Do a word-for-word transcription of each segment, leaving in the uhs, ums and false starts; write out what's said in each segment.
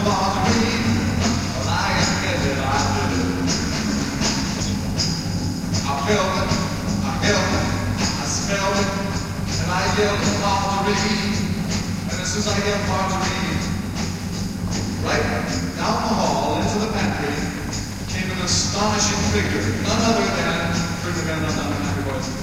the margarine. Well, I admit it, I did it. I felt it, I held it, I smelled it, and I yelled margarine. And as soon as I yelled margarine, right down the hall into the pantry came an astonishing figure, none other than, turn the gun on the happy boys.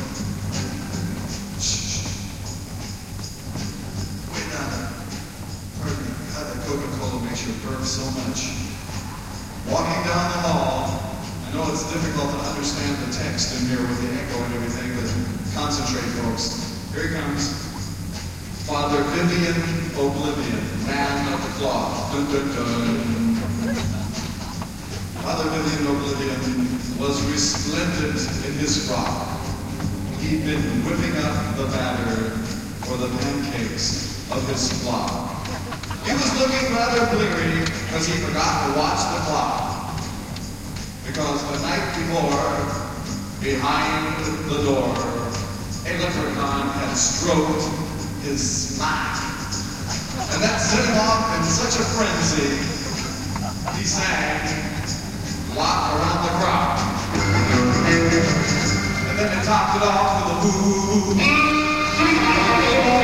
Coca-Cola makes you burp so much. Walking down the hall, I know it's difficult to understand the text in here with the echo and everything, but concentrate, folks. Here he comes. Father Vivian Oblivion, man of the cloth. Dun, dun, dun. Father Vivian Oblivion was resplendent in his frock. He'd been whipping up the batter for the pancakes of his flock. He was looking rather bleary because he forgot to watch the clock. Because the night before, behind the door, a leprechaun had stroked his mind. And that set him off in such a frenzy, he sang Lock Around the Clock. And then he topped it off with a boo.